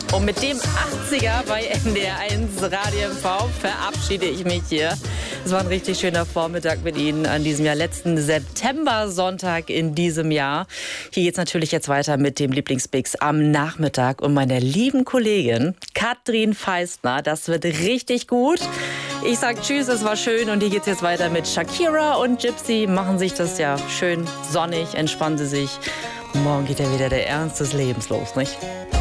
Und mit dem 80er bei NDR1 Radio MV verabschiede ich mich hier. Es war ein richtig schöner Vormittag mit Ihnen an diesem letzten September-Sonntag in diesem Jahr. Hier geht es natürlich jetzt weiter mit dem Lieblingsmix am Nachmittag und meiner lieben Kollegin Katrin Feistner. Das wird richtig gut. Ich sage Tschüss, es war schön und hier geht es jetzt weiter mit Shakira und Gypsy. Machen sich das schön sonnig, entspannen Sie sich. Morgen geht ja wieder der Ernst des Lebens los, nicht?